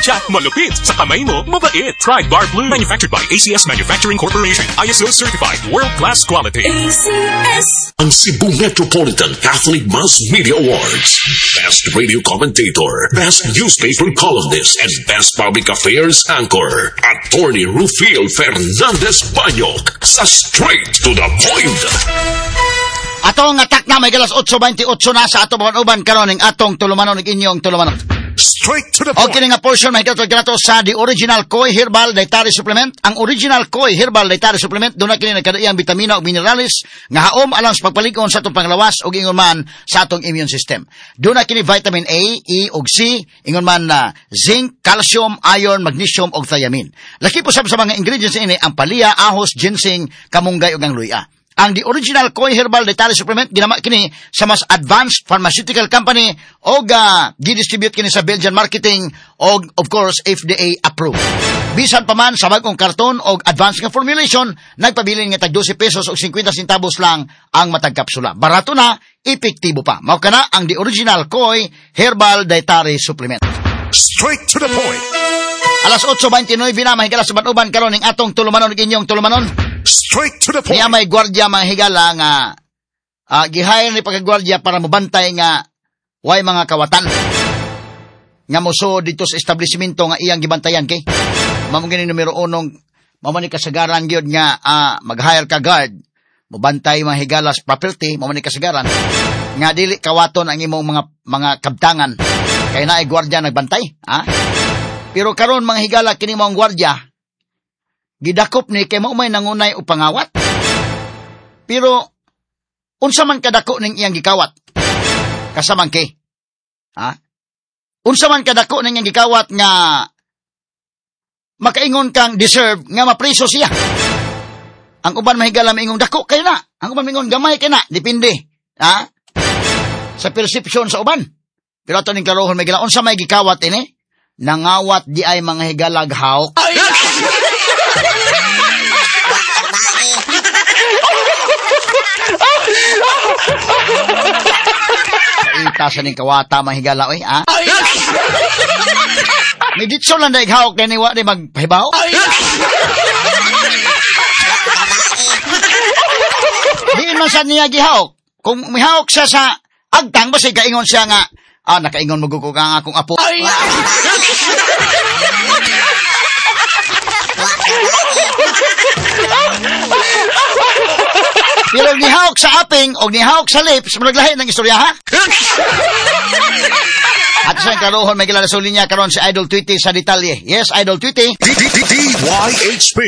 siya. Malupit. Sa kamay mo, mabait. Try Guard Blue. Manufactured by ACS Manufacturing Corporation. ISO certified. World-class quality. ACS. Ang Cebu Metropolitan Catholic Mass Media Awards. Best Radio Commentator, Best Newspaper Columnist, and Best Public Affairs Anchor. Attorney Rufil Fernandez Banyok sa Straight to the Point. Atong atak na may galas 8:28 na sa atong mga uban karon ning atong tulumanon ning inyong tulumanon. Straight to the point. Okay nga portion may gato sa The Original Koi Herbal Dietary Supplement. Ang Original Koi Herbal Dietary Supplement doon na kini nagkadaiyang vitamina o minerales nga haom alang sa pagpalig-on sa atong panglawas o ingon man sa atong immune system. Doon na kini vitamin A, E ug C, ingon man na zinc, calcium, iron, magnesium ug thiamine. Laki po sa mga ingredients ini ang palya, ahos, ginseng, kamunggay ug ang luya. Ang The Original Koi Herbal Dietary Supplement ginama kini sa mas advanced pharmaceutical company o gi-distribute kini sa Belgian marketing o of course FDA approved. Bisan pa man sa bagong karton o advanced nga formulation, nagpabilin nga tag 12 pesos o 50 centavos lang ang matag kapsula. Barato na, epektibo pa. Mao kana ang The Original Koi Herbal Dietary Supplement. Straight to the point. Alas 8:29 na mahigala sa Banuban karon ning atong tulumanon ug inyong tulumanon. Straight to the point. Niya may gwardiya mga higala nga gihire ni pagkagwardya para mobantay nga way mga kawatan nga moso dito sa establishmento nga iyang gibantayan kay mamo gini numero 1 mamo ni kasagaran gyud nga mag-hire ka guard mobantay mga higala sa property mamo ni kasagaran nga dili kawaton ang imong mga kabtangan kay naay gwardiya nagbantay pero karon mga higala kini mao ang gwardiya gidakop ni kay mao may nangunay o pangawat. Pero unsa man kadako ning iyang gikawat? Kasamang kay. Unsa man kadako ning iyang gikawat nga makaingon kang deserve nga mapriso siya. Ang uban mahigala maingong dako kay na. Ang uban maingong gamay kay na, depende. Sa perception sa uban. Pero ato ning karohon mahigala unsa may gikawat ini? Nangawat di ay mga higalag hawk. Itasan ning kawata mahigala oy may ditso lang daig hawak ni wa di magpahibaw di man sa niya gihawak kung mihawak siya sa agtang basi kaingon siya nga nakaingon magukog ang akong apo pero nihawak sa aping o nihawak sa lips maglahi ng istorya ha at sa karohon may kilala sa linya karon si Idol Tweety sa detalye. Yes, Idol Tweety. DYHP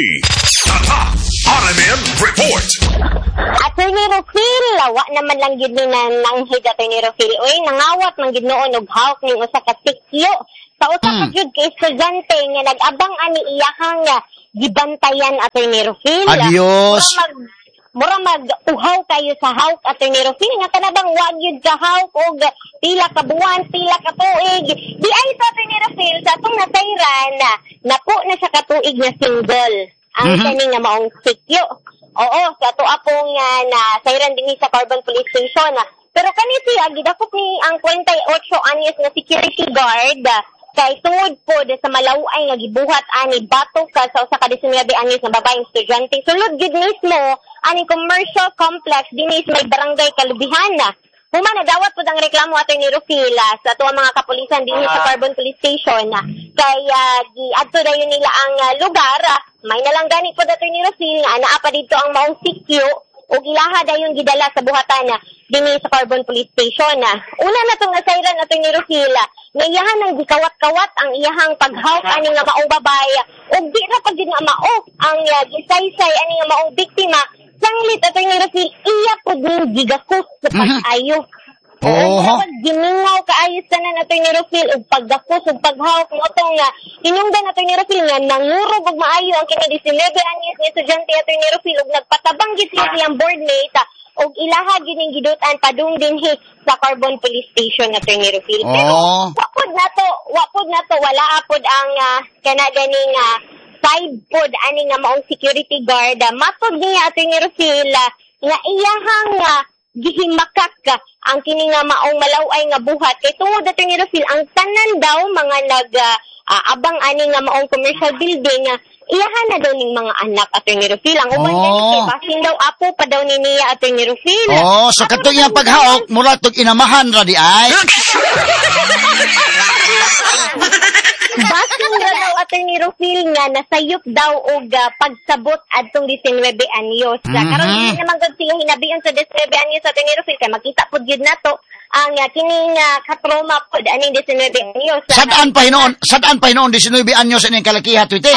RMN Report. Attorney Rufil, wa naman lang yun nanghid Attorney Rufil. Uy, nangawat man yun noon og hawak ning usa ka sikyo. Sa usa ka jud kay estudyante nga nag-abang ani iyahang gibantayan Attorney Rufil. Adios. Mura mag-uhaw kayo sa hawk Attorney Rufil nga tanabang wag yun sa hawk og pila ka buwan, pila ka tuig. Di ay sa Attorney Rufil sa atong nasayran napo na sa katuig na single. Ang kani nga maong sikyo. Oo, sa ato apong na sayran din sa Carbon Police Station. Pero kani siya gidakop ni ang 28 anyos na security guard kay tungod po sa malaway nga gibuhat ani bato ka sa usa ka 19 anyos na babaeng estudyante. Sulod gid mismo ani commercial complex dinhi may barangay Kalubihan. Human nadawat po ang reklamo Attorney Rufil sa tuwa mga kapulisan dinhi sa Carbon Police Station. Kaya giadto dayon nila ang lugar. May nalang gani po Attorney Rufil nga anaa pa dito ang maong sikyo o ilaha dayon gidala sa buhatan dinhi sa Carbon Police Station. Una na tong nasayran Attorney Rufil nga iyahan ang gikawat-kawat ang iyahang paghawk ani nga maong babay ug di ra pag nga mao ang gisaysay ani nga maong biktima. Sanglit Attorney Rufil iya pud ning gigakus sa pag-ayo. Gimingaw kaayos tanan Attorney Rufil ug pagdakos ug paghawak mo tong hinungdan Attorney Rufil nga nangurog ug maayo ang kini 19 anyos nga estudyante Attorney Rufil ug nagpatabang gid siya siyang boardmate og ilaha gining gidutan padung dinhi sa Carbon Police Station Attorney Rufil. Pero wapod na to wala apod ang kana ganing side pod ani nga maong security guard matod niya Attorney Rufil nga iyahang gihimakak ang kini nga maong malaway nga buhat kay tungod Attorney Rufil ang tanan daw mga abang ani nga maong commercial building iyahan na daw ning mga anak Attorney Rufil ang uban kay basin daw apo pa daw ni niya Attorney Rufil. So kato iyang paghaok mula tog inamahan ra di ay. Basin na daw Attorney Rufil nga nasayop daw og pagsabot adtong 19 anyos. Karon hindi naman gud siya hinabian sa 19 anyos Attorney Rufil kay makita pud gyud nato ang kining katroma pud aning 19 anyos. Sadaan pa hinoon 19 anyos ining kalakiha tuite.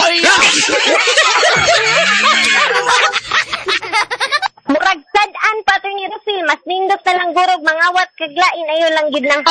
Murag sadaan pa Attorney Rufil mas nindot na lang gurog mangawat kaglain ayo lang gid lang.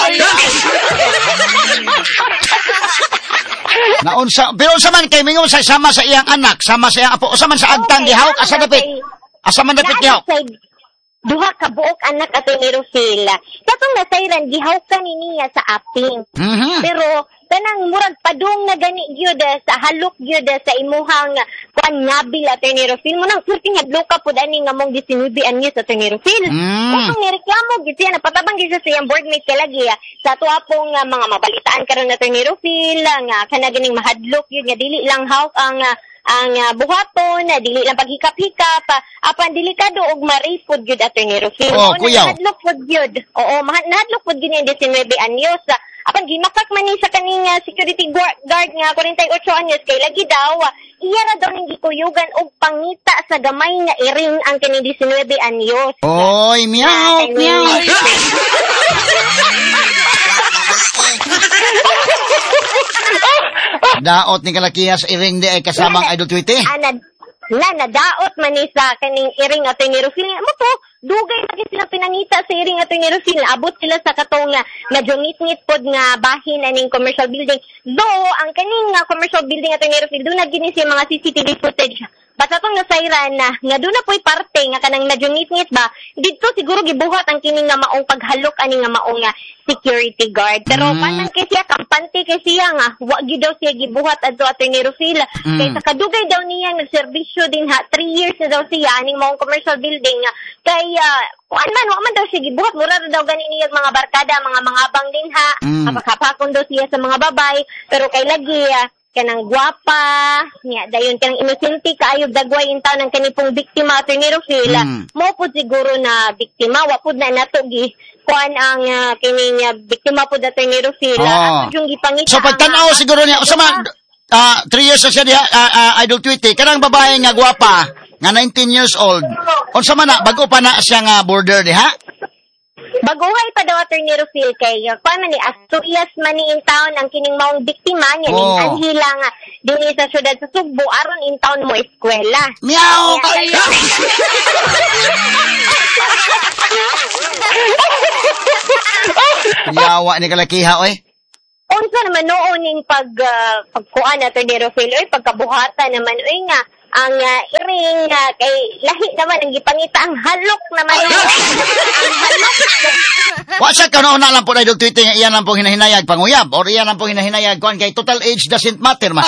Naunsa pero unsa man kay mingon sa sama sa iyang anak, sama sa iyang apo, usa man sa agtang gihawk asa dapit. Asa man dapit gihawk? Duha ka buok anak Attorney Rufil. Katong nasayran gihawkan ni niya sa aping. Pero tanang murag padung na gani gyud sa halok gyud sa imuhang kuan ngabil Attorney Rufil mo nang surting hadlo ka pud ani nga mong 19 anyos Attorney Rufil. Kung nireklamo gyud siya napatabang gyud sa iyang boardmate kay lagi sa tuwa pong mga mabalitaan karon Attorney Rufil nga kana ganing mahadlok gyud nga dili lang hawk ang buhaton dili lang paghikap-hikap apan delikado og maripod gyud Attorney Rufil. Nahadlok pud gyud. Nahadlok pud gyud 19 anyos. Apan gimakak man ni sa kaning security guard nga 48 anyos kay lagi daw iya ra daw ning gikuyugan og pangita sa gamay nga iring ang kini 19 anyos. Oy, meow, meow. Daot ni kalakiha sa iring di ay kasamang idol tweety. Nadaot man ni sa kaning iring Attorney Rufil. Mo to, dugay lagi sila pinangita sa iring Attorney Rufil. Abot sila sa katong nadyungit-ngit pod nga bahin aning commercial building. Though ang kaning commercial building Attorney Rufil doon na gini siya mga CCTV footage. Basta tong nasayran na nga doon na po'y parte nga kanang nadyungit-ngit ba. Dito siguro gibuhat ang kining nga maong paghalok ani nga maong security guard. Pero panan kay siya kampante kay siya nga wa gyud daw siya gibuhat adto Attorney Rufil. Kay sa kadugay daw niya nagserbisyo din 3 years na daw siya aning maong commercial building kay wa man daw siya gibuhat mura daw gani niya mga barkada mga abang din kapakapakon daw siya sa mga babay pero kay lagi kanang gwapa niya dayon kanang inosente kaayo dagway in taon ng kanipong biktima Attorney Rufil mo pud siguro na biktima wa pud na natugi kuan ang kining biktima pud Attorney Rufil ato yung gipangita so pagtan-aw siguro niya usama 3 years na siya diha idol tweety kanang babae nga gwapa nga 19 years old unsa man na bago pa na siya nga border diha. Baguhay pa daw Attorney Rufil kay paano ni Asturias man ni in town ang kining maong biktima niya ning anhila nga dinhi sa syudad sa Sugbo aron in town mo eskwela. Meow. Yawa ni kalakiha oy. Unsa naman noon ning pagkuan Attorney Rufil oy pagkabuhatan naman oy nga ang iring kay lahi naman ang gipangita ang halok naman ang halok. Wa siya kanon na lang po na tweeting nga iyan lang po hinahinayag panguyab or iyan lang po hinahinayag kuan kay total age doesn't matter ma.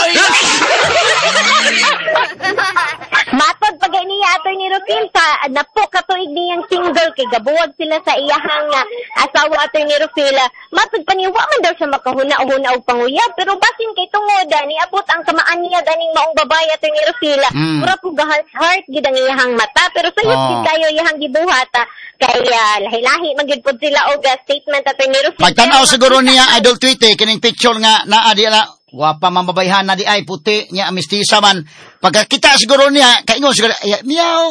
Matod pag niya Attorney Rufil sa napo katuig niyang single kay gabuwag sila sa iyahang asawa Attorney Rufil. Matod pa niya wa man daw siya makahuna-huna og panguyab pero basin kay tungod niabot ang kamaan niya ganing maong babae Attorney Rufil. Mura po heart gid ang iyahang mata pero sayop gid kayo iyahang gibuhat kay lahi-lahi man gid pud sila og statement Attorney Rufil. Pagtanaw siguro niya idol tweety kining picture nga naa di na gwapa man babayhan na di ay puti niya mistisa man pagkakita siguro niya kaingon siguro meow.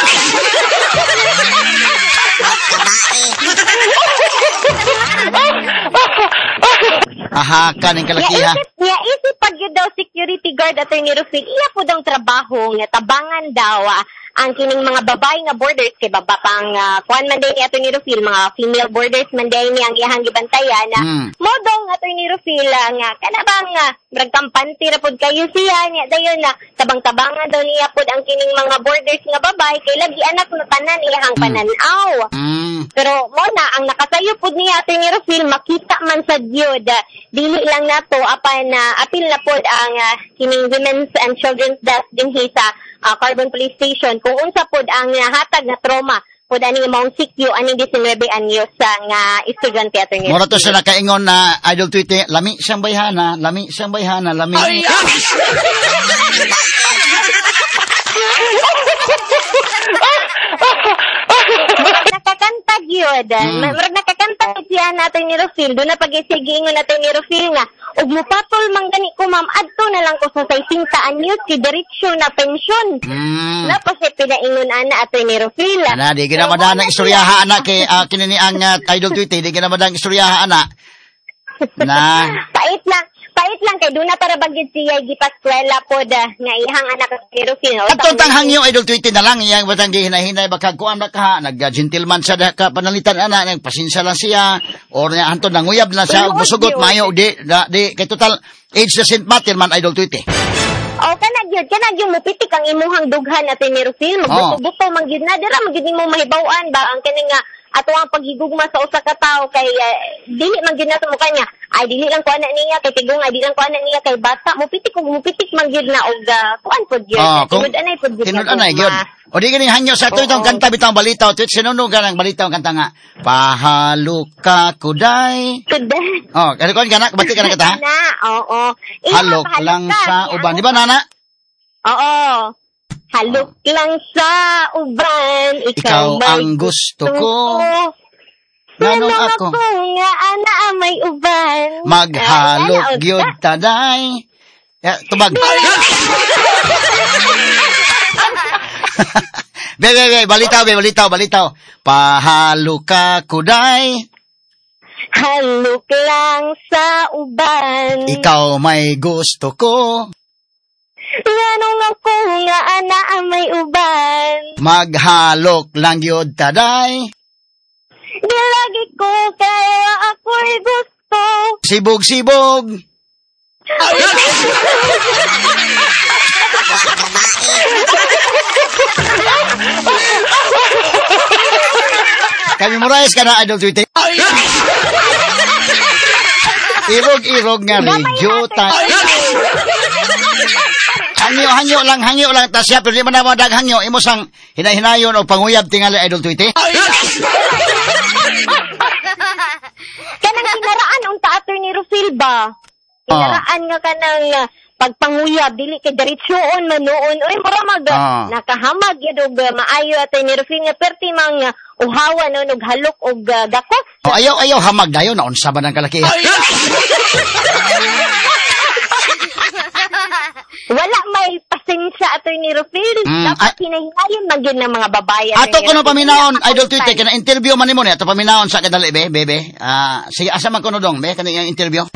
Aha, kaning kalakiha. Isip pag yun daw security guard Attorney Rufil, iya po daw trabaho nga tabangan daw ang kining mga babae nga borders kay baba pang kuan man day ni Attorney Rufil mga female borders man day ni ang iyang gibantayan mo daw Attorney Rufil nga kana bang bragkampante ra pud kayo siya niya dayon na tabang-tabangan daw niya pud ang kining mga borders nga babae kay lagi anak na tanan iyang pananaw. Pero mo na ang nakasayo pud niya Attorney Rufil makita man sa gyud dili lang nato apan apil na pud ang kining Women's and Children's Desk dinhi sa Carbon Police Station kung unsa pod ang hatag na trauma po ani maong sikyo ani 19 anyos nga estudyante attorney. Mura to siya nakaingon na Idol Tweety, lami siyang bayhana, lami. Nakakantag yun. Nakakantag siya natin ni Rufil. Doon na pag-isigingon natin ni Rufil nga. Ug mupatol man gani ko, ma'am, adto na lang ko sa 60 anyos, si diretsyo na pensyon. Napos siya pinaingon ana ato ni Rufil. Ana, di ginamadaan ang istoryaha, ana, kay kinini ang Idol Tweety, di ginamadaan ang istoryaha, ana. Na. Pait lang kay doon na para bagid siya gipaskwela pod nga ihang anak ni Rufil. Atong tanghang yung Idol Tweety na lang, iyang batang gihinay-hinay, baka kuan na ka, nag-gentleman siya ka panalitan, ana, nagpasinsya lang siya, or nga anton nanguyab na siya, ug musugot, mayo, di, kay total, age na St. Martin man, Idol Tweety. Kanag yung mupitik ang imuhang dughan natin ni Rufil, magbuto-buto, manggid na, dira, manggid mo mahibawan ba, ang kaning nga, ato ang pagigugma sa usa ka tawo kay dili man gyud na sa mukha niya ay dili lang ko ana niya kay tigong ay dili lang ko ana niya kay bata mupitik man gyud na og kuan pod gyud tinud-anay gyud o di gani hanyo sa itong kanta bitang balitaw tweet sinunog ka ng balitaw kanta nga pahalok ka kuday kani kon kana bati kana kata oo halok lang sa uban di ba nana halok lang sa uban, ikaw ang gusto ko. Nanong ako nga ana may uban. Maghalok gyud taday. Tubag. Balitaw. Pahalok ka kuday. Halok lang sa uban. Ikaw may gusto ko. Nanong ako nga ana may uban. Maghalok lang yun taday. Di lagi ko kaya ako'y gusto. Sibog. Kami Moraes ka na, Idol Tweety. Irog nga medyo Hangyo lang ta siya pero di man na madag hangyo imo sang hinay-hinayon o panguyab tingali Idol Tweety. Kanang ginaraan unta attorney Rufil ba? Ginaraan nga kanang pagpanguyab dili kay diretsyoon manuon oy mura nakahamag yun og maayo attorney Rufil nga perti mang uhawa no og halok og dakos. Ayaw hamag dayon na unsa ba nang kalaki. Wala may pasensya attorney Rufil. Dapat hinahingayon man gyud ng mga babae. Ato kuno paminaon Idol Tweety kana interview man nimo ni ato paminaon sa kadali bebe. Sige asa man kuno dong be kana yang interview.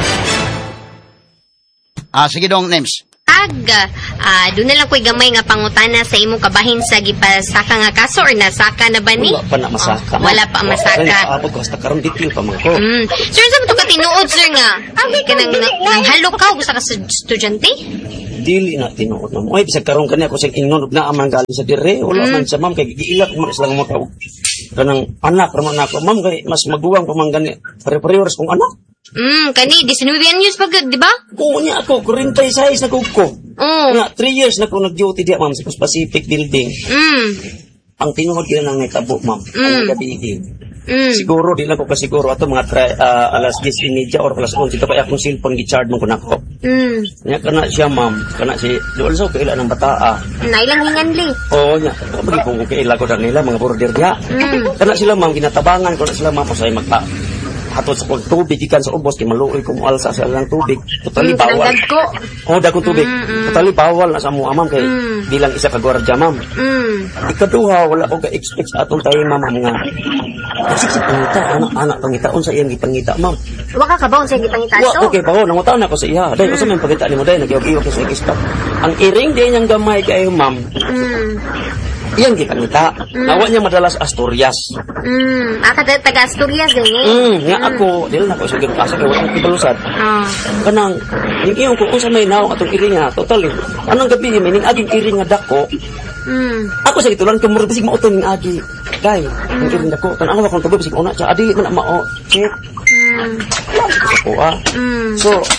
Sige dong names. Doon na lang ko'y gamay nga pangutana sa imong kabahin sa gipasaka nga kaso or nasaka na ba ni? Wala pa na masaka. Wala pa masaka. Abot ko hasta karon detail pa man ko. Sir, saan mo ito katinuod, sir nga? Nang halok ka, gusto ka sa estudyante? Dili na tinuod na mo. Ay, bisag karon kani ako sa ingnon ug naa man galing sa dire. Wala man sa ma'am kay giilak man sila mo tao. Kanang anak ra man ako, ma'am kay mas maguwang pa man gani. Pare-pareho ras kong anak. Kani 19 years pag, di ba? Oo niya ako, 46 na ko. Nga 3 years na ko nag-duty diya, ma'am, sa Pacific Building. Ang tinuod gila nang naitabo, ma'am. Ang gabi. Siguro, di lang ko kasiguro. Ato mga alas 10:30 or alas 11. Ito kaya akong cellphone gi-charge mo ko na ko. Nga kana siya, ma'am. Kana si, doon sa kaila ng bataa. Nailang hinganli. Oo niya. Kapag kung kaila ko na nila, mga border diya. Kana sila, ma'am, kinatabangan ko na sila, ma'am, sa magpa. Hatod sa tubig ikan sa ubos kay maluoy ko alsa sa lang tubig totally bawal dagko tubig totally bawal na sa mo amam kay bilang isa ka gwardiya ma'am ikaduha wala ko ga-expect sa atong tayo ma'am nga kasi pangita anak pangitaon sa iyang gipangita ma'am wala ka ba sa gipangita so okay bawo nangutan ako sa iya dai usa man pagita nimo dai nagyog-iwag sa expect ang iring din yang gamay kay ma'am iyang gipangita nawa niya madalas Asturias taga Asturias din nga ako dili na ko siguro kasi kay wala kibalusad kanang yung iyong kung sa may naong atong iring nga totally anong gabi may ning aging iring nga dako ako sa gitulan ko mura bisig mautong ning agi kay ang iring dako kan ano akong tubo bisig una sa adi man mao check so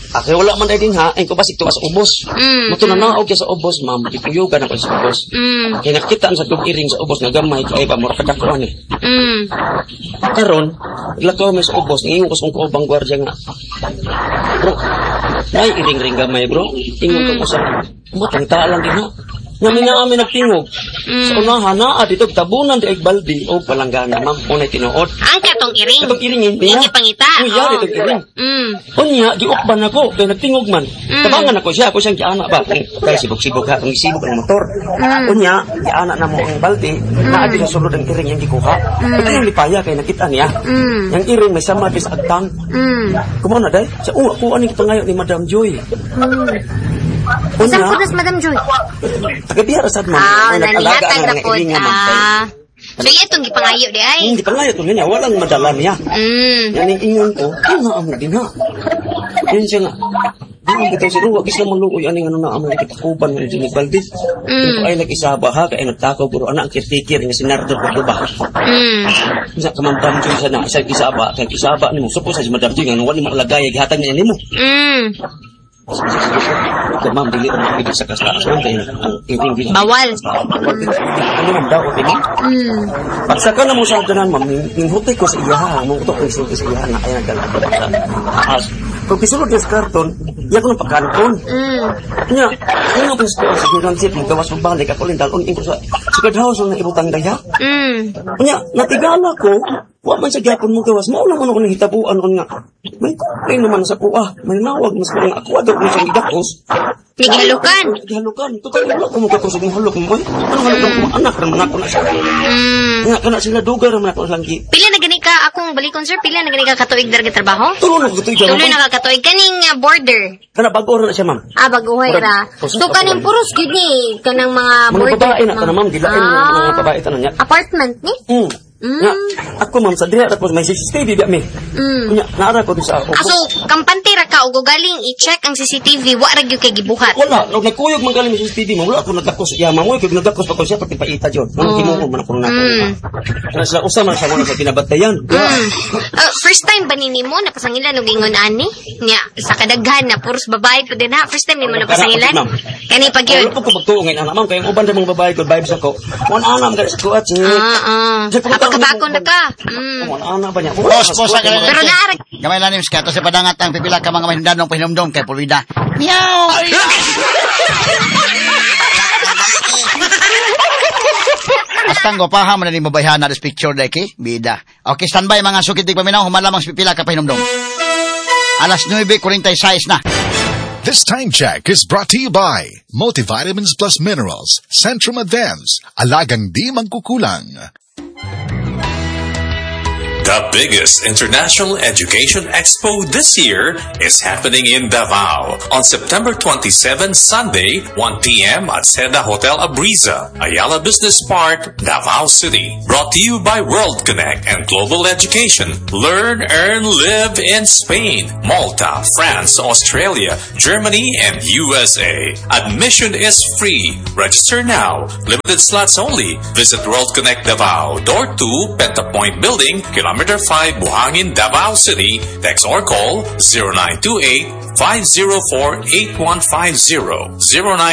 Kaya wala man ay din ha, ay ko basik to sa ubos. Matunanaog kaya sa ubos, ma'am, ipuyugan ako sa ubos. Kaya nakita sa tug-iring sa ubos nga gamay, kaya pa mura kadakuan eh. Karon, naglakaw may sa ubos, ngayon ko sa ubang gwardiya nga. Bro, may iring-ring gamay bro, ingon ko sa matang taalang din ha. Namin na kami nagtingog. Sa unahan na, dito tabunan di baldi o palanggana, ma'am, unay tinuod. Ang katong iring. Katong iringin, Hindi pangita. Uya, dito iring. Unya, giukban ako, kaya nagtingog man. Tabangan ako siya, ako siyang giana ba? Kaya sibog-sibog ha, kung isibog ang motor. Unya, giana na mo ang baldi, naadi na sulod ang iring yung gikuha. Ito yung lipaya, kaya nakita niya. Yung iring may sama sa agtang. Kumana day? Sa ako aning pangayo ni Madam Joy. Saan po das, Madam Joy? Tagabiyara sad man. Nanihatag na po. So, itong gipangayo di ay? Hindi pangayo ito niya. Walang madala niya. Yan yung ingon ko. Kaya nga amo din ha. Yan siya nga. Hindi kita si Ruwa. Kisla malukoy. Ano yung na amo nakitakuban ng Jimmy Valdez. Ito ay nag-isaba ha. Kaya nagtakaw. Pero anak ang kirtikir. Nga sinardo ko ba? Isa ka Madam Joy sa na. Isaba. Kaya isaba ni mo. Supo sa si Madam Joy. Nga wala makalagay. Hatag niya ni mo. Kaya ma'am, dili ang makibig sa kastaas man kayo ang iring bawal. Ano man daw, okay? Pagsaka na mo sa ganan, ma'am, ninghuti ko sa iya, mungtok ko sa iya na ay nagalaga sa taas. Pag pisulod yung karton, iya ko ng pagkanton. Kanya, ano ko sa ginang sip, magawas mo balik, ako lindalon, ko sa secret house ng ibutang daya. Kanya, natigala ko, wa man sa gyapon mo gawas, mauna man ako ng hitabuan on nga. May kumpay naman sa kuha, may nawag, mas parang ako adok mo siyang idakos. Naghalukan. Total wala ko magkakos ng halok mo. Ano halok mo anak naman ako na siya. Nga kana sila dugar naman ako lang gi. Pila na gani ka akong balikon sir, pila na gani ka katuig dar trabaho? Tulo na ko tuig. Tuloy na ka katuig kaning border. Kana bago na siya ma'am. Baguhay ra. So kaning puros gini kanang mga border. Mga babae na kana ma'am, dilain mga babae tanan niya. Apartment ni? Nga, ako ma'am, sa diha tapos may CCTV mi. Kunya, naara ko sa ako. So, kampante ra ka o galing i-check ang CCTV, wa ra gyud kay gibuhat. Wala, nagkuyog man galing sa CCTV, wala ako nagdakos iya, mamoy kog nagdakos pa ko siya pati paita jud. Nang timuon man ako nako. Kana sila usa man siya sa pinabatayan. First time ba nimo napasangilan og ingon ani? Nya, sa kadaghan na puros babae po din ha. First time nimo napasangilan. Kani pag yun. Wala ko pagtuong ana ma'am, kay uban mga babae ko vibes ako. Wan anam gali sa kuat. Kapagkabakon na ka. Ana ba niya? Posa ka Pero naarag. Gamay lanim ska to sa padangat ang pipila ka mga mahindanong pahinumdom kay Pulida. Meow. Astang gopaha man ni mabayhan na this picture dai kay bida. Okay, standby mga sukitig paminaw humalamang sa pipila ka pahinumdom. Alas 9:46 na. This time check is brought to you by Multivitamins Plus Minerals, Centrum Advance, Alagang Di Mangkukulang. The biggest international education expo this year is happening in Davao on September 27, Sunday, 1 p.m. at Seda Hotel Abriza, Ayala Business Park, Davao City. Brought to you by World Connect and Global Education. Learn, earn, live in Spain, Malta, France, Australia, Germany, and USA. Admission is free. Register now. Limited slots only. Visit World Connect Davao, Door 2, Pentapoint Building, Kilometer 5, Buhangin, Davao City. Text or call 0928-504-8150.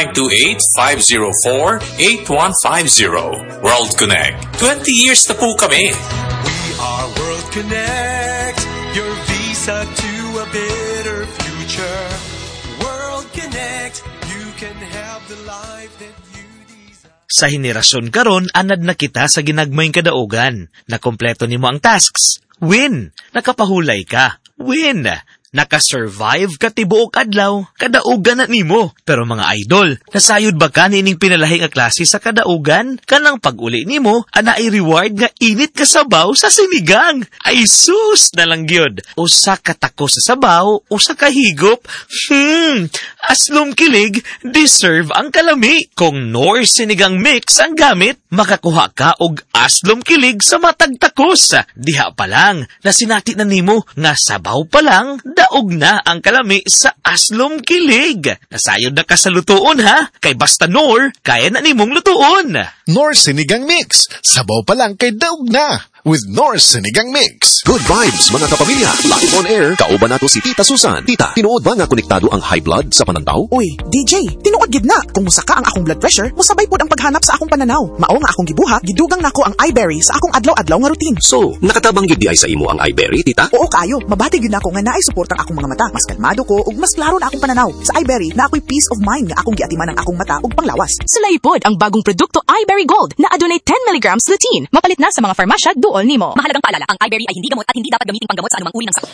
0928-504-8150. World Connect. 20 years na po kami. We are World Connect. Your visa to a better future. World Connect. You can have the life that you desire. Sa henerasyon karon, anad na kita sa ginagmayng kadaugan. Nakompleto nimo ang tasks. Win! Nakapahulay ka. Win! Nakasurvive ka tibuok adlaw. Kadaugan na nimo. Pero mga idol, nasayod ba ka nining pinalahi nga klase sa kadaugan? Kanang pag-uli nimo, anay reward nga init ka sabaw sa sinigang. Ay sus na lang gyud. Usa ka tako sa sabaw, usa ka higop. Aslom kilig, deserve ang kalami. Kung Nor sinigang mix ang gamit, makakuha ka og aslom kilig sa matag takos. Diha pa lang, nasinati na nimo nga sabaw pa lang, daog na ang kalami sa aslom kilig. Nasayod na ka sa lutuon ha, kay basta Nor, kaya na nimong lutuon. Nor Sinigang Mix, sabaw pa lang kay daog na. with Norris Sinigang Mix. Good vibes, mga kapamilya. Live on air, kauban nato si Tita Susan. Tita, tinuod ba nga konektado ang high blood sa pananaw? Uy, DJ, tinuod gid na. Kung musaka ang akong blood pressure, musabay pod ang paghanap sa akong pananaw. Mao nga akong gibuhat, gidugang nako ang iBerry sa akong adlaw-adlaw nga routine. So, nakatabang gid di ay sa imo ang iBerry, Tita? Oo kayo, mabati gyud nako nga naay suporta ang akong mga mata. Mas kalmado ko ug mas klaro na akong pananaw. Sa iBerry na ako'y peace of mind nga akong giatiman ang akong mata ug panglawas. Sulaipod ang bagong produkto iBerry Gold na adunay 10 mg lutein. Mapalit na sa mga farmasya duol nimo. Mahalagang paalala, ang iBerry ay hindi gamot at hindi dapat gamiting panggamot sa anumang uri ng sakit.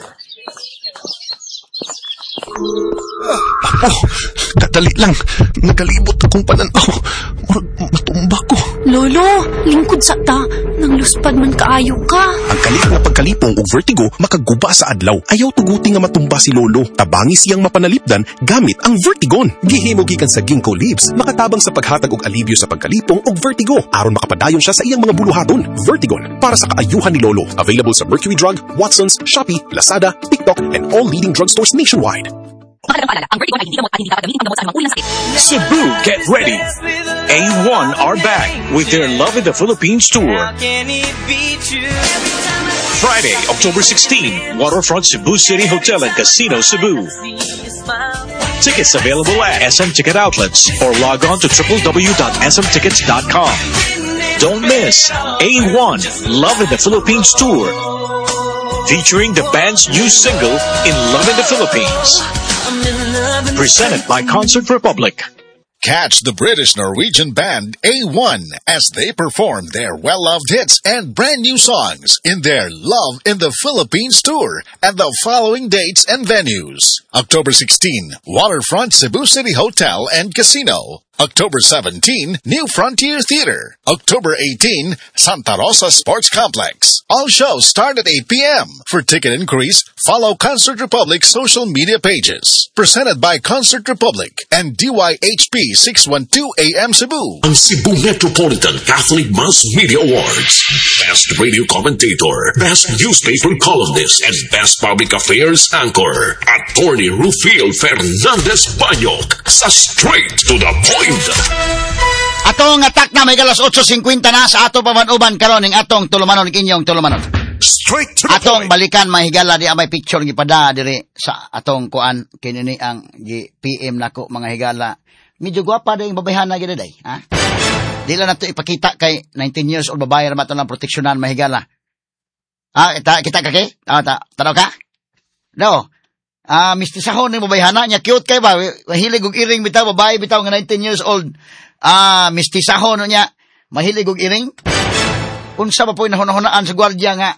Kadali lang. Nagalibot akong pananaw. Matumba ko. Lolo, lingkod sa ta. Nang luspad man kaayo ka. Ang kalit nga pagkalipong o vertigo makaguba sa adlaw. Ayaw tuguti nga matumba si Lolo. Tabangi siyang mapanalipdan gamit ang Vertigon. Gihimo gikan sa ginkgo leaves. Makatabang sa paghatag og alibyo sa pagkalipong o vertigo. Aron makapadayon siya sa iyang mga buluhaton. Vertigon. Para sa kaayuhan ni Lolo. Available sa Mercury Drug, Watson's, Shopee, Lazada, TikTok, and all leading drugstores nationwide. Mahalagang paalala, ang Vertigon ay hindi gamot at hindi dapat gamiting panggamot sa anumang uri ng sakit. Cebu, get ready. A1 are back with their Love in the Philippines tour. Friday, October 16, Waterfront Cebu City Hotel and Casino, Cebu. Tickets available at SM Ticket Outlets or log on to www.smtickets.com. Don't miss A1 Love in the Philippines tour, featuring the band's new single, In Love in the Philippines. Presented by Concert Republic. Catch the British-Norwegian band A1 as they perform their well-loved hits and brand new songs in their Love in the Philippines tour at the following dates and venues. October 16, Waterfront Cebu City Hotel and Casino. October 17, New Frontier Theater. October 18, Santa Rosa Sports Complex. All shows start at 8 p.m. For ticket inquiries, follow Concert Republic's social media pages. Presented by Concert Republic and DYHP 612 AM Cebu. Ang Cebu Metropolitan Catholic Mass Media Awards. Best Radio Commentator, Best Newspaper Columnist, and Best Public Affairs Anchor. Attorney Rufil Fernandez Banyok sa Straight to the Point. Atong atak na may galas 8:50 na sa ato pamanuban karon ning atong tulumanon inyong tulumanon. Straight to the atong point. Balikan mahigala di may picture gipada diri sa atong kuan kinini ang PM nako mga higala. Medyo gwapa dayong babayhana gid day, ha? Dila na to ipakita kay 19 years old babae ra mato lang proteksyonan mahigala. Kita ka kay? Tanaw ka? No. Mistisahon ni babayhana niya cute kay ba mahilig og iring bitaw babae bitaw nga 19 years old. Mistisahon niya mahilig og iring. Unsa ba po'y nahunahunaan sa gwardiya nga?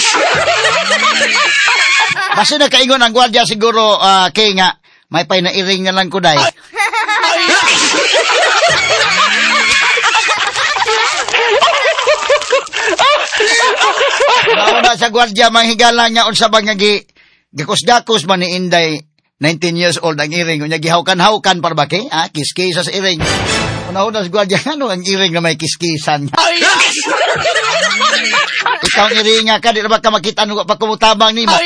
Basta nakaingon ang gwardiya siguro kay nga may pay na iring na lang ko day. Nauna sa gwardiya manghigala niya unsa ba nga gakos-gakos man ni Inday 19 years old ang iring unya gihawkan-hawkan para ba kay kiskisa sa iring. Una-una sa gwardiya ano ang iring na may kiskisan. Ikaw iringa ka di na ba ka makita ano pa kumutabang nimo.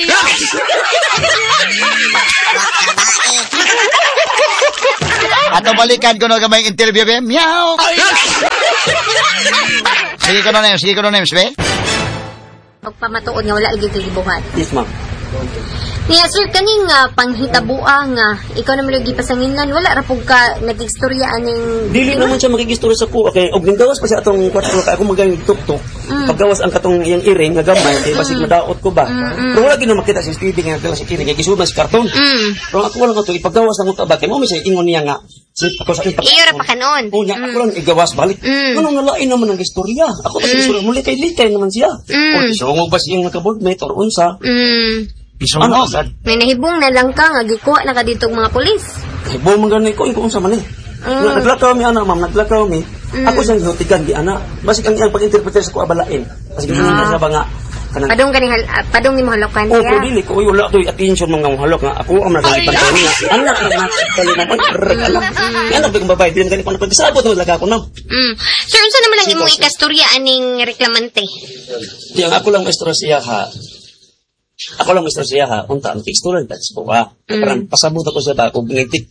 Ato balikan ko no gamay interview be. Meow. Sige ko no names be. Pagpamatuod nga wala lagi gibuhat. Yes, ma'am. Niya sir kaning panghitabuang ikaw na malagi pasanginan wala ra pug ka nagistorya aning dili naman siya makigistorya sa ko okay og ninggawas pa siya atong kwarto ka ako magang tuktok paggawas ang katong iyang iring nga gamay kay basig madaot ko ba pero wala gid makita sa TV nga gawas iring kay gisuba sa karton pero ako wala to ipagawas ang uta ba kay mo misay ingon niya nga ako sa iyo ra pa kanon unya ako lang igawas balik ano nalain naman ang istorya ako sa istorya muli kay litay naman siya o so mo ba siyang nakaboard mate or unsa ano? May nahibong na lang ka nga gikuha na ka ditong mga pulis. Hibong man ganay ko sa man eh. Naglakaw mi ana ma'am, naglakaw mi. Ako siyang hutigan di ana. Basig ang iyang pag-interpret sa ko abalain. Basig nga sa ba nga kanang padong ni mo halokan siya. Oh, dili ko wala to attention mga halok nga ako ang nagalipan ko niya. Anak na kali na pagregalam. Yan ang bigong babae din kanipon pagkasabot mo laga ko na. Sir, unsa naman ang imong ikastorya aning reklamante? Tiyang ako lang maestro siya ha. Ako lang Mr. Siya ha, unta ang text lang that's po ha. Parang pasabot ako sa ta kung ngiti.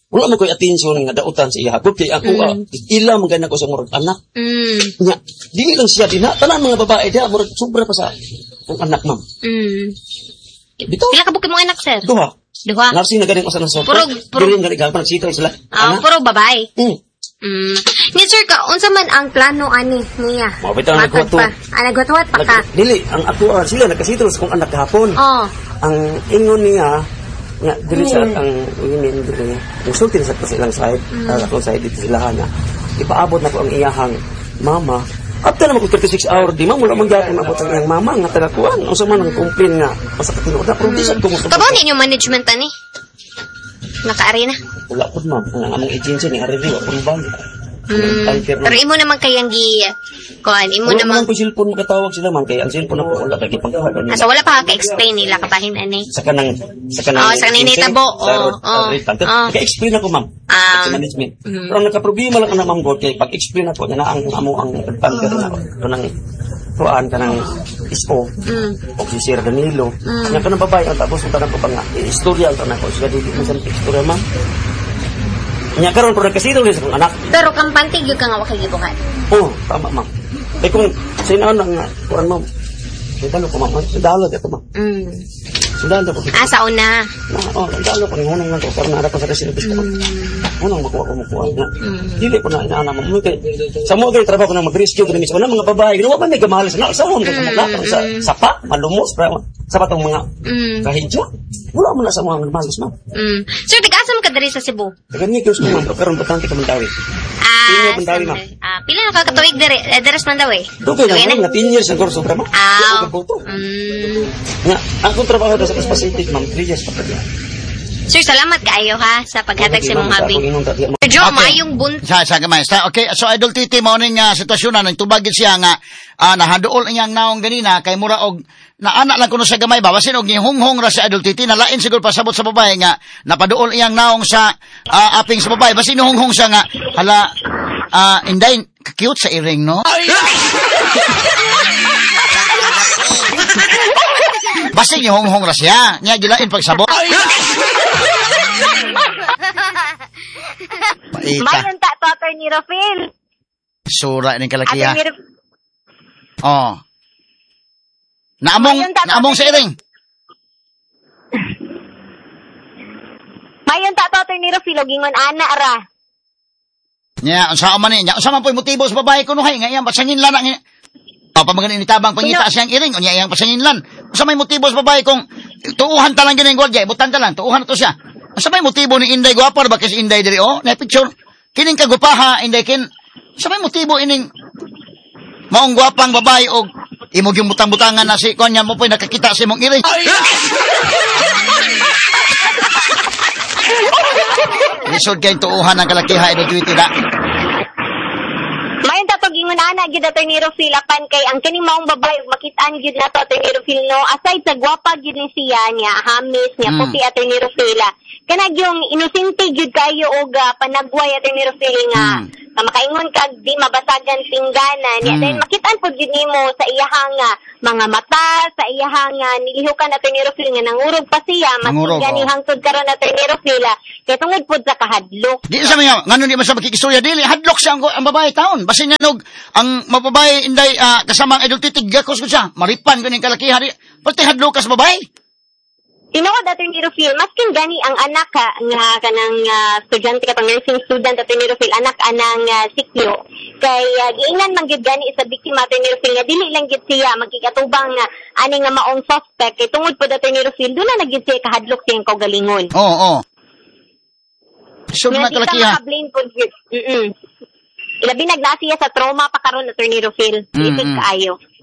Wala mo ko'y atensyon nga dautan sa iya hagod. Kaya ako, ila maganda ko sa murag anak. Nga, dili lang siya din tanan mga babae diya, murag sobra pa sa kung anak, ma'am. Bito? Pila ka bukid mong anak, sir? Duha. Nursing na galing ko sa nasoto. Puro galing galing sitaw sila. Puro babae. Ni sir ka, unsa man ang plano ani niya? Mabitaw na nagwatwat. Nagwatwat pa ka. Dili, ang ako sila nagkasitol sa kong anak kahapon. Ang ingon niya, nga, dili sa ang women dili. Insultin sa silang side, akong side dito sila na. Ipaabot na ko ang iyahang mama. After naman ko 36 hours, di mula mong gaya maabot ang iyang mama nga talakuan. Unsa man ang complain nga masakatino na pero di sa ko mo. Kabaw ninyo management ani? Naka-ari na? Wala po, ma'am. Ang among agency ni Arili, wala po bang. Pero imo naman kayang kuan, imo wala naman po cellphone makatawag sila, ma'am. Kaya ang cellphone na po, wala kay pagkakaroon. So wala pa ka-explain nila kabahin ani? Sa kanang sa ninitabo. Ka-explain ako, ma'am. Sa management. Pero ang nagka-problema lang na, ma'am, God, kaya pag-explain ako, na ang tanker na kanang tuan kanang iso o si Sir Danilo nga kanang babae ang tapos ang tanang ko pa nga istorya ang tanang ko sila dili man sa istorya, ma'am. Nya karon pero nagkasito sa kong anak. Pero kampante gyud ka nga wa kay gibuhat. Tama, ma'am. Kung sinaan nga kuan, ma'am. Kita ko, ma'am. Dalo dito, ma'am. Sundalo ko. Sa una. Dalo ko ngunang lang ko para na ko sa reservice ko. Unang makuha. Dili ko na inaana mo. Sa mo gyud trabaho ko na mag-rescue ko mismo na mga babae. Ginawa pa may gamahalas na sa mo ko sa sapa, malumos para sa patong mga kahidyo. Wala mo na sa mga gamahalas, ma'am. Sir, tig-asa mo ka diri sa Cebu? Ganyan ko ma'am, pero importante ka Mandawi. Mandawi, ma'am. Pila na ka katuig diri? Deres Mandawi? Dugay na 10 years ang kurso para, ma'am. Nga, ang trabaho sa Pacific, ma'am, 3 years pa pala. Sir, salamat kaayo ha sa paghatag sa mong habi. Sir Jo, maayong Sa gamay. Okay, so Idol Titi, maunang sitwasyon na nagtubagin siya nga nahaduol iyang naong ganina kay mura og naana lang kuno sa gamay ba basin og gihunghong ra si Idol Titi nalain siguro pasabot sa babae nga napaduol iyang naong sa aping sa babae basin hunghong siya nga hala inday cute sa iring no. Basin gihunghong ra siya nya gilain pagsabot. Mayon ta to Attorney Rofil. Sura ning kalakiha. Naamong sa iring. Mayon ta to Attorney Rofil og ingon ana ra. Nya unsa man ni? Nya unsa man po'y motibo sa babae kuno hay nga iyang pasangin lan nga. Pamaganin itabang pangita siyang iring unya iyang pasangin lan. Unsa may motibo sa babae kung tuuhan ta lang gini gwardiya, ibutan ta lang, tuuhan to siya. Unsa may motibo ni Inday gwapa ba kasi Inday diri na picture. Kining kagupaha Inday kin. Unsa may motibo ining maong gwapang babae og imog yung butang-butangan na si konya mo po'y nakakita sa imong iring. Lisod kayong tuuhan ng kalakiha Idol Titi na. Mayon ta to gingon ana gyud Attorney Rofil apan kay ang kining maong babae makitaan gyud na to Attorney Rofil no aside sa gwapa gyud ni siya niya hamis niya puti Attorney Rofil kanag yung inosente gyud kayo og panagway Attorney Rofil nga makaingon kag di mabasagan tingganan niya then makitaan pud gyud nimo sa iyahang mga mata sa iyahang nilihukan Attorney Rofil nga nangurog pa siya maski gani hangtod karon Attorney Rofil kay tungod pud sa kahadlok di sa mga ngano di man sa makikistorya dili hadlok siya ang babae taon basin nga nog ang mababae Inday kasama ang Idol Titi gakos ko siya maripan kaning kalakiha di pati hadlok kas babae. Tinuod Attorney Rofil, maskin gani ang anak nga kanang estudyante katong nursing student Attorney Rofil, anak anang sikyo. Kay giingnan man gyud gani sa biktima Attorney Rofil nga dili lang gyud siya magkikatubang ani nga maong suspect kay tungod pud Attorney Rofil do na nagyud siya kahadlok siyang kaugalingon. Oo. So na kalakiha. Blame pud gyud. Ilabi nagnasiya sa trauma pa karon Attorney Rofil. Lisod kaayo.